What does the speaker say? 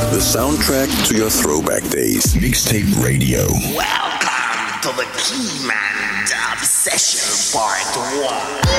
The soundtrack to your throwback days. Mixtape Radio. Welcome to the Keyman Dub Session Part 1.